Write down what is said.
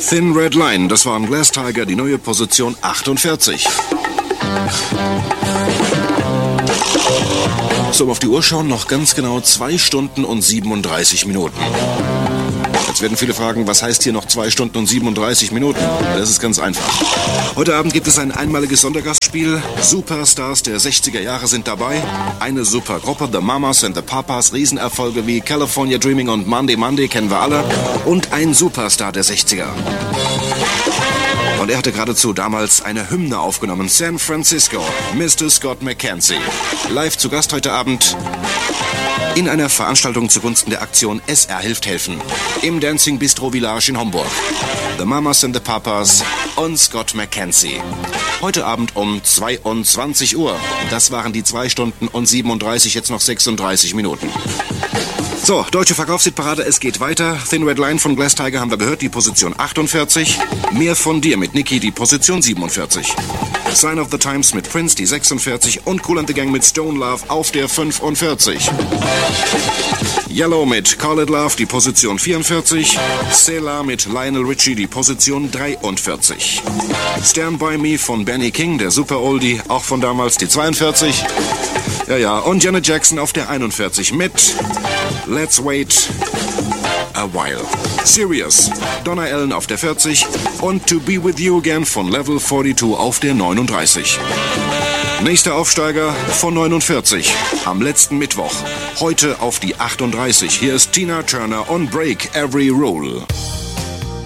Thin Red Line, das waren Glass Tiger, die neue Position 48. So, auf die Uhr schauen, noch ganz genau 2 Stunden und 37 Minuten. Jetzt werden viele fragen, was heißt hier noch 2 Stunden und 37 Minuten? Das ist ganz einfach. Heute Abend gibt es ein einmaliges Sondergastspiel. Superstars der 60er Jahre sind dabei. Eine Supergruppe, The Mamas and the Papas. Riesenerfolge wie California Dreaming und Monday Monday kennen wir alle. Und ein Superstar der 60er. Und er hatte geradezu damals eine Hymne aufgenommen. San Francisco, Mr. Scott McKenzie. Live zu Gast heute Abend in einer Veranstaltung zugunsten der Aktion SR hilft helfen. Im Dancing Bistro Village in Homburg. The Mamas and the Papas und Scott McKenzie. Heute Abend um 22 Uhr. Das waren die 2 Stunden und 37, jetzt noch 36 Minuten. So, deutsche Verkaufshitparade, es geht weiter. Thin Red Line von Glass Tiger haben wir gehört, die Position 48. Mehr von dir mit Nicki, die Position 47. Sign of the Times mit Prince, die 46. Und Kool and the Gang mit Stone Love auf der 45. Yellow mit Call It Love, die Position 44. Selah mit Lionel Richie, die Position 43. Stand By Me von Benny King, der Super Oldie, auch von damals, die 42. Ja, und Janet Jackson auf der 41 mit Let's Wait a While. Serious, Donna Allen auf der 40 und To Be With You Again von Level 42 auf der 39. Nächster Aufsteiger von 49 am letzten Mittwoch. Heute auf die 38. Hier ist Tina Turner on Break Every Rule.